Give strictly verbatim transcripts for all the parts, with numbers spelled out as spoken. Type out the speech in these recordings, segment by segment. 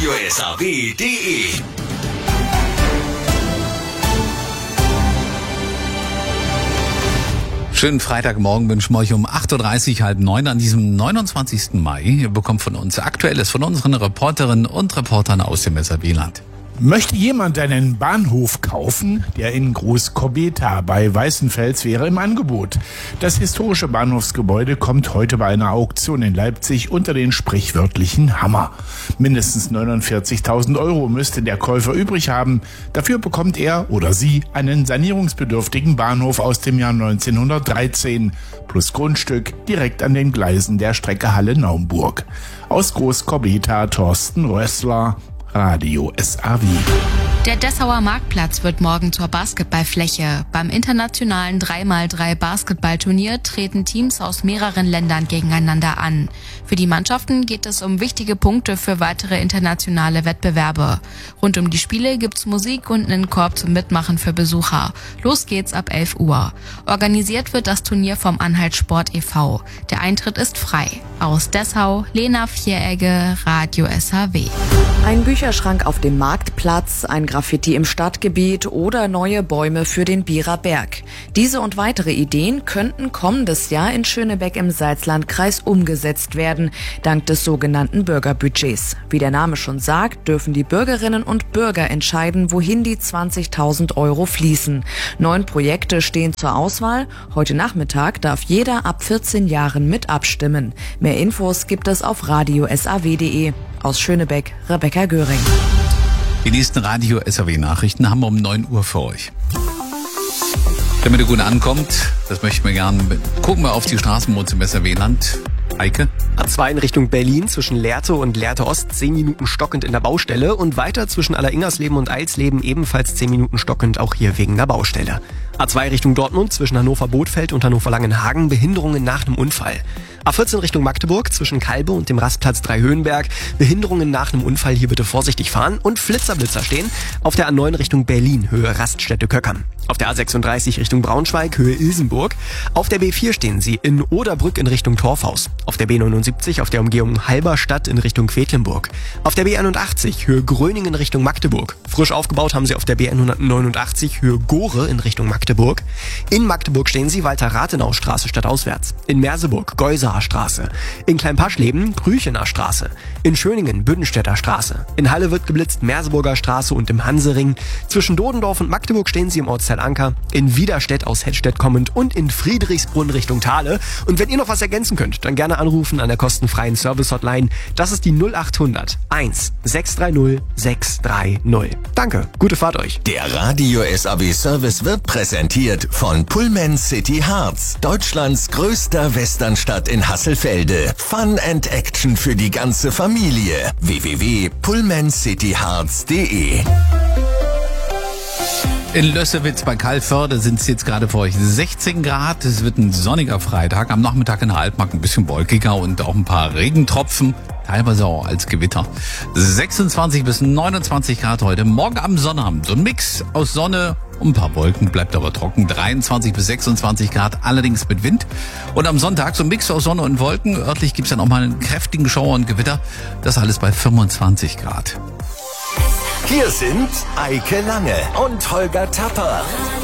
radio S A W punkt de. Schönen Freitagmorgen wünschen wir euch um acht Uhr dreißig, halb neun an diesem neunundzwanzigsten Mai. Ihr bekommt von uns Aktuelles von unseren Reporterinnen und Reportern aus dem S A W-Land. Möchte jemand einen Bahnhof kaufen? Der in Groß-Kobeta bei Weißenfels wäre im Angebot. Das historische Bahnhofsgebäude kommt heute bei einer Auktion in Leipzig unter den sprichwörtlichen Hammer. Mindestens neunundvierzigtausend Euro müsste der Käufer übrig haben. Dafür bekommt er oder sie einen sanierungsbedürftigen Bahnhof aus dem Jahr neunzehnhundertdreizehn plus Grundstück direkt an den Gleisen der Strecke Halle-Naumburg. Aus Groß-Kobeta Thorsten Rössler, Radio S A W. Der Dessauer Marktplatz wird morgen zur Basketballfläche. Beim internationalen drei mal drei Basketballturnier treten Teams aus mehreren Ländern gegeneinander an. Für die Mannschaften geht es um wichtige Punkte für weitere internationale Wettbewerbe. Rund um die Spiele gibt's Musik und einen Korb zum Mitmachen für Besucher. Los geht's ab elf Uhr. Organisiert wird das Turnier vom Anhalt Sport e V. Der Eintritt ist frei. Aus Dessau, Lena Vieregge, Radio S A W. Ein Bücherschrank auf dem Marktplatz, ein Graffiti im Stadtgebiet oder neue Bäume für den Bierer Berg. Diese und weitere Ideen könnten kommendes Jahr in Schönebeck im Salzlandkreis umgesetzt werden, dank des sogenannten Bürgerbudgets. Wie der Name schon sagt, dürfen die Bürgerinnen und Bürger entscheiden, wohin die zwanzigtausend Euro fließen. Neun Projekte stehen zur Auswahl. Heute Nachmittag darf jeder ab vierzehn Jahren mit abstimmen. Mehr Infos gibt es auf radio S A W punkt de. Aus Schönebeck, Rebecca Göring. Die nächsten Radio S A W-Nachrichten haben wir um neun Uhr für euch. Damit ihr gut ankommt, das möchten wir gerne. Gucken wir auf die Straßenmods im S A W-Land. Eike? A zwei in Richtung Berlin zwischen Lehrte und Lehrte Ost zehn Minuten stockend in der Baustelle und weiter zwischen Alleringersleben und Eilsleben ebenfalls zehn Minuten stockend, auch hier wegen der Baustelle. A zwei Richtung Dortmund zwischen Hannover-Bothfeld und Hannover-Langenhagen Behinderungen nach einem Unfall. A vierzehn Richtung Magdeburg zwischen Kalbe und dem Rastplatz Dreihöhenberg Behinderungen nach einem Unfall, hier bitte vorsichtig fahren und Flitzer-Blitzer stehen. Auf der A neun Richtung Berlin Höhe Raststätte Köckern. Auf der A sechsunddreißig Richtung Braunschweig Höhe Ilsenburg. Auf der B vier stehen sie in Oderbrück in Richtung Torfhaus. Auf der B neunundsiebzig auf der Umgehung Halberstadt in Richtung Quedlinburg. Auf der B einundachtzig Höhe Gröningen Richtung Magdeburg. Frisch aufgebaut haben sie auf der B hundertneunundachtzig Höhe Gore in Richtung Magdeburg. In Magdeburg stehen sie Walter-Rathenau-Straße stadtauswärts. In Merseburg Geusaer Straße. In Kleinpaschleben Krüchener Straße. In Schöningen Büdenstädter Straße. In Halle wird geblitzt Merseburger Straße und im Hansering. Zwischen Dodendorf und Magdeburg stehen sie im Ortsteil Anker. In Widerstedt aus Hettstedt kommend und in Friedrichsbrunn Richtung Thale. Und wenn ihr noch was ergänzen könnt, dann gerne anrufen an der kostenfreien Service-Hotline. Das ist die null achthundert eins sechs drei null sechs drei null. Danke, gute Fahrt euch. Der Radio S A W Service wird präsentiert von Pullman City Harz, Deutschlands größter Westernstadt in Hasselfelde. Fun and Action für die ganze Familie. w w w punkt pullman city harz punkt de. In Lössewitz bei Kalförde sind es jetzt gerade für euch sechzehn Grad. Es wird ein sonniger Freitag. Am Nachmittag in der Altmark ein bisschen wolkiger und auch ein paar Regentropfen. Teilweise auch als Gewitter. sechsundzwanzig bis neunundzwanzig Grad heute. Morgen am Sonnabend. So ein Mix aus Sonne und ein paar Wolken. Bleibt aber trocken. dreiundzwanzig bis sechsundzwanzig Grad. Allerdings mit Wind. Und am Sonntag so ein Mix aus Sonne und Wolken. Örtlich gibt's dann auch mal einen kräftigen Schauer und Gewitter. Das alles bei fünfundzwanzig Grad. Hier sind Eike Lange und Holger Tapper.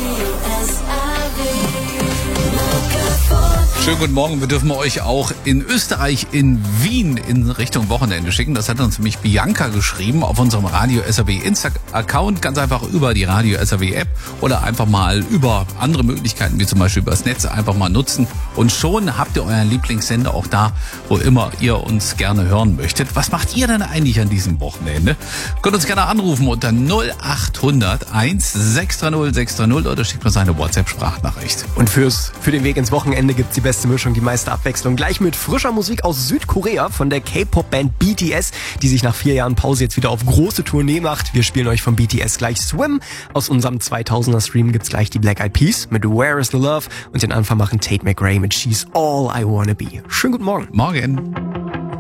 Schönen guten Morgen. Wir dürfen euch auch in Österreich, in Wien, in Richtung Wochenende schicken. Das hat uns nämlich Bianca geschrieben auf unserem Radio S A W Insta-Account. Ganz einfach über die Radio S A W App oder einfach mal über andere Möglichkeiten, wie zum Beispiel übers Netz, einfach mal nutzen. Und schon habt ihr euren Lieblingssender auch da, wo immer ihr uns gerne hören möchtet. Was macht ihr denn eigentlich an diesem Wochenende? Könnt uns gerne anrufen unter null achthundert eins sechs drei null sechs drei null oder schickt uns eine WhatsApp-Sprachnachricht. Und fürs, für den Weg ins Wochenende gibt's die beste Mischung, die meiste Abwechslung. Gleich mit frischer Musik aus Südkorea von der K-Pop-Band B T S, die sich nach vier Jahren Pause jetzt wieder auf große Tournee macht. Wir spielen euch von B T S gleich Swim. Aus unserem zweitausender Stream gibt's gleich die Black Eyed Peas mit Where is the Love und den Anfang machen Tate McRae mit She's All I Wanna Be. Schönen guten Morgen. Morgen.